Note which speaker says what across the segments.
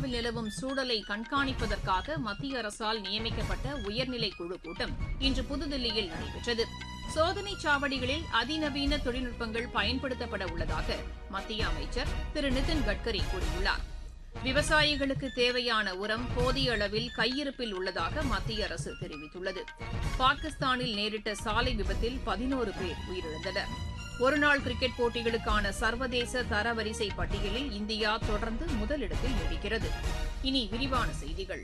Speaker 1: மேற்காசியாவில் நிலவும் சூழலை கண்காணிப்பதற்காக மத்திய அரசால் நியமிக்கப்பட்ட உயர்நிலை குழு கூட்டம் இன்று புதுதில்லியில் நடைபெற்றது. சோதனைச் சாவடிகளில் அதிநவீன தொழில்நுட்பங்கள் பயன்படுத்தப்பட உள்ளதாக மத்திய அமைச்சர் திரு நிதின் கட்கரி கூறியுள்ளார். விவசாயிகளுக்கு தேவையான உரம் போதிய அளவில் கையிருப்பில் உள்ளதாக மத்திய அரசு தெரிவித்துள்ளது. பாகிஸ்தானில் நேரிட்ட சாலை விபத்தில் 11 பேர் உயிரிழந்தனர். ஒருநாள் கிரிக்கெட் போட்டிகளுக்கான சர்வதேச தரவரிசை பட்டியலில் இந்தியா தொடர்ந்து முதலிடத்தில் நீடிக்கிறது. இனி விரிவான செய்திகள்.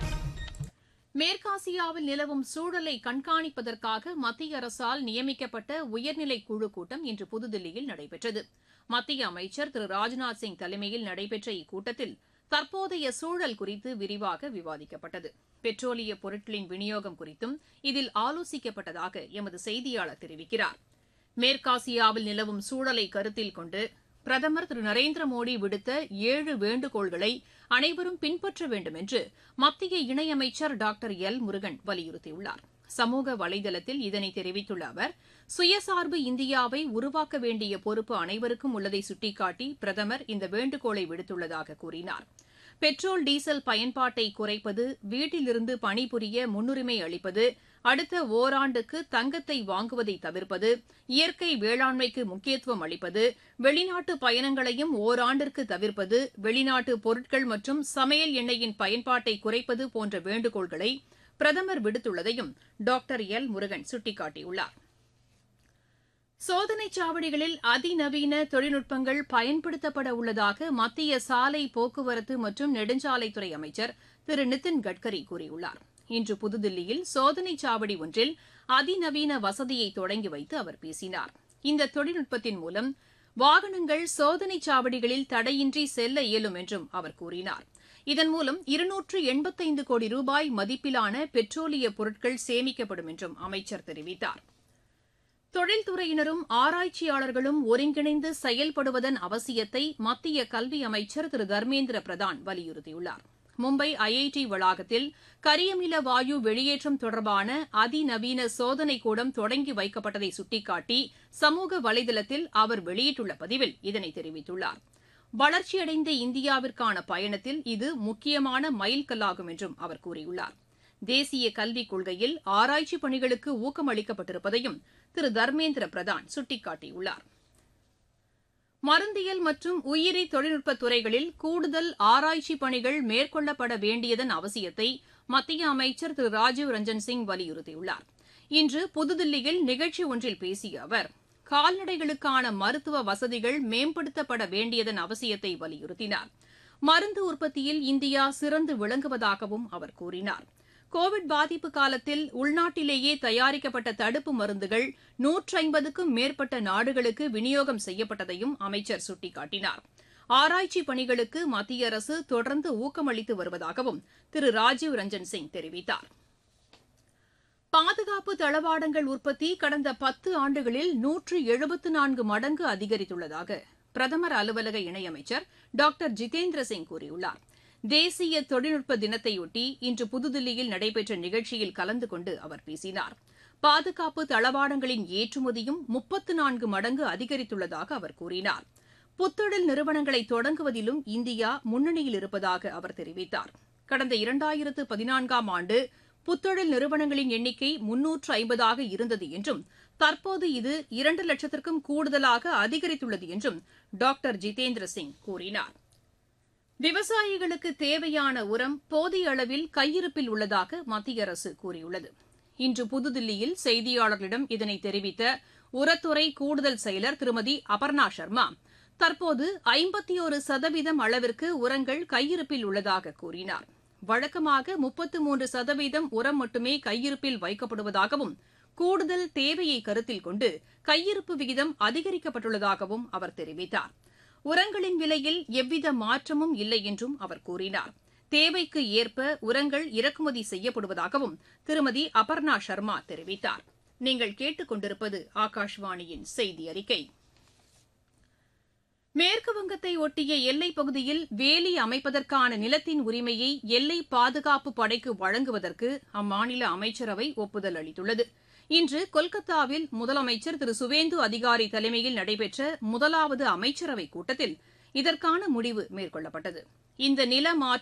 Speaker 1: மேற்காசியாவில் நிலவும் சூழலை கண்காணிப்பதற்காக மத்திய அரசால் நியமிக்கப்பட்ட உயர்நிலை குழு கூட்டம் இன்று புதுதில்லியில் நடைபெற்றது. மத்திய அமைச்சர் திரு ராஜ்நாத் சிங் தலைமையில் நடைபெற்ற இக்கூட்டத்தில் தற்போதைய சூழல் குறித்து விரிவாக விவாதிக்கப்பட்டது. பெட்ரோலிய பொருட்களின் விநியோகம் குறித்தும் இதில் ஆலோசிக்கப்பட்டதாக எமது செய்தியாளர் தெரிவிக்கிறார். மேற்காசியாவில் நிலவும் சூழலை கருத்தில் கொண்டு பிரதமர் திரு நரேந்திர மோடி விடுத்த 7 வேண்டுகோள்களை அனைவரும் பின்பற்ற வேண்டும் என்று மத்திய இணையமைச்சர் டாக்டர் எல் முருகன் வலியுறுத்தியுள்ளார். சமூக வலைதளத்தில் இதனை தெரிவித்துள்ள அவர், சுயசார்பு இந்தியாவை உருவாக்க வேண்டிய பொறுப்பு அனைவருக்கும் உள்ளதை சுட்டிக்காட்டி பிரதமர் இந்த வேண்டுகோளை விடுத்துள்ளதாக கூறினார். பெட்ரோல் டீசல் பயன்பாட்டை குறைப்பது, வீட்டிலிருந்து பணிபுரிய முன்னுரிமை அளிப்பது, அடுத்த ஓராண்டுக்கு தங்கத்தை வாங்குவதை தவிர்ப்பது, இயற்கை வேளாண்மைக்கு முக்கியத்துவம் அளிப்பது, வெளிநாட்டு பயணங்களையும் ஓராண்டிற்கு தவிர்ப்பது, வெளிநாட்டு பொருட்கள் மற்றும் சமையல் எண்ணெயின் பயன்பாட்டை குறைப்பது போன்ற வேண்டுகோள்களை பிரதமர் விடுத்துள்ளதையும் டாக்டர் எல் முருகன் சுட்டிக்காட்டியுள்ளார். சோதனைச் சாவடிகளில் அதிநவீன தொழில்நுட்பங்கள் பயன்படுத்தப்பட உள்ளதாக மத்திய சாலை போக்குவரத்து மற்றும் நெடுஞ்சாலைத்துறை அமைச்சர் திரு நிதின் கட்கரி கூறியுள்ளார். இன்று புதுதில்லியில் சோதனைச் சாவடி ஒன்றில் அதிநவீன வசதியை தொடங்கி வைத்து அவர் பேசினார். இந்த தொழில்நுட்பத்தின் மூலம் வாகனங்கள் சோதனைச் சாவடிகளில் தடையின்றி செல்ல இயலும் என்றும் அவர் கூறினார். இதன் மூலம் 285 கோடி ரூபாய் மதிப்பிலான பெட்ரோலிய பொருட்கள் சேமிக்கப்படும் என்றும் அமைச்சர் தெரிவித்தார். தொழில்துறையினரும் ஆராய்ச்சியாளர்களும் ஒருங்கிணைந்து செயல்படுவதன் அவசியத்தை மத்திய கல்வி அமைச்சர் திரு தர்மேந்திர பிரதான் வலியுறுத்தியுள்ளார். மும்பை ஐஐடி வளாகத்தில் கரியமில வாயு வெளியேற்றம் தொடர்பான அதிநவீன சோதனை கூடம் தொடங்கி வைக்கப்பட்டதை சுட்டிக்காட்டி சமூக வலைதளத்தில் அவர் வெளியிட்டுள்ள பதிவில் இதனை தெரிவித்துள்ளார். வளர்ச்சியடைந்த இந்தியாவிற்கான பயணத்தில் இது முக்கியமான மைல்கல்லாகும் என்றும் அவர் கூறியுள்ளார். தேசிய கல்விக் கொள்கையில் ஆராய்ச்சி பணிகளுக்கு ஊக்கம் அளிக்கப்பட்டிருப்பதையும் திரு தர்மேந்திர பிரதான் சுட்டிக்காட்டியுள்ளார். மருந்தியல் மற்றும் உயிரி தொழில்நுட்பத் துறைகளில் கூடுதல் ஆராய்ச்சி பணிகள் மேற்கொள்ளப்பட வேண்டியதன் அவசியத்தை மத்திய அமைச்சர் திரு ராஜீவ் ரஞ்சன் சிங் வலியுறுத்தியுள்ளார். இன்று புதுதில்லியில் நிகழ்ச்சி ஒன்றில் பேசிய அவர், கால்நடைகளுக்கான மருத்துவ வசதிகள் மேம்படுத்தப்பட வேண்டியதன் அவசியத்தை வலியுறுத்தினார். மருந்து உற்பத்தியில் இந்தியா சிறந்து விளங்குவதாகவும் அவர் கூறினார். கோவிட் பாதிப்பு காலத்தில் உள்நாட்டிலேயே தயாரிக்கப்பட்ட தடுப்பு மருந்துகள் 150க்கும் மேற்பட்ட நாடுகளுக்கு விநியோகம் செய்யப்பட்டதையும் அமைச்சர் சுட்டிக்காட்டினார். ஆராய்ச்சி பணிகளுக்கு மத்திய அரசு தொடர்ந்து ஊக்கமளித்து வருவதாகவும் திரு ராஜீவ் ரஞ்சன் சிங் தெரிவித்தார். பாதுகாப்பு தளவாடங்கள் உற்பத்தி கடந்த 10 ஆண்டுகளில் 174 மடங்கு அதிகரித்துள்ளதாக பிரதமர் அலுவலக இணையமைச்சர் டாக்டர் ஜிதேந்திர சிங் கூறியுள்ளார். தேசிய தொழில்நுட்ப தினத்தையொட்டி இன்று புதுதில்லியில் நடைபெற்ற நிகழ்ச்சியில் கலந்து கொண்டு அவர் பேசினார். பாதுகாப்பு தளவாடங்களின் ஏற்றுமதியும் 34 மடங்கு அதிகரித்துள்ளதாக அவர் கூறினார். புத்தொழில் நிறுவனங்களை தொடங்குவதிலும் இந்தியா முன்னணியில் இருப்பதாக அவர் தெரிவித்தார். கடந்த 2014ஆம் ஆண்டு புத்தொழில் நிறுவனங்களின் எண்ணிக்கை 350ஆக இருந்தது என்றும் தற்போது இது 2 லட்சத்திற்கும் கூடுதலாக அதிகரித்துள்ளது என்றும் டாக்டர் ஜிதேந்திர சிங் கூறினார். விவசாயிகளுக்கு தேவையான உரம் போதிய அளவில் கையிருப்பில் உள்ளதாக மத்திய அரசு கூறியுள்ளது. இன்று புதுதில்லியில் செய்தியாளர்களிடம் இதனை தெரிவித்த உரத்துறை கூடுதல் செயலர் திருமதி அபர்ணா சர்மா, தற்போது 51% அளவிற்கு உரங்கள் கையிருப்பில் உள்ளதாக கூறினார். வழக்கமாக 33% உரம் மட்டுமே கையிருப்பில் வைக்கப்படுவதாகவும், கூடுதல் தேவையை கருத்தில் கொண்டு கையிருப்பு விகிதம் அதிகரிக்கப்பட்டுள்ளதாகவும் அவர் தெரிவித்தார். உரங்களின் விலையில் எவ்வித மாற்றமும் இல்லை என்றும் அவர் கூறினார். தேவைக்கு ஏற்ப உரங்கள் இறக்குமதி செய்யப்படுவதாகவும் திருமதி அபர்ணா சர்மா தெரிவித்தார். நீங்கள் கேட்டுக் கொண்டிருப்பது ஆகாஷ்வாணியின் செய்தி அறிக்கை. மேற்குவங்கத்தை ஒட்டிய எல்லைப் பகுதியில் வேலி அமைப்பதற்கான நிலத்தின் உரிமையை எல்லை பாதுகாப்பு படைக்கு வழங்குவதற்கு அம்மாநில அமைச்சரவை ஒப்புதல் அளித்துள்ளது. இன்று கொல்கத்தாவில் முதலமைச்சர் திரு சுவேந்து அதிகாரி தலைமையில் நடைபெற்ற முதலாவது அமைச்சரவைக் கூட்டத்தில் இதற்கான முடிவு மேற்கொள்ளப்பட்டது. இந்த நில மாற்ற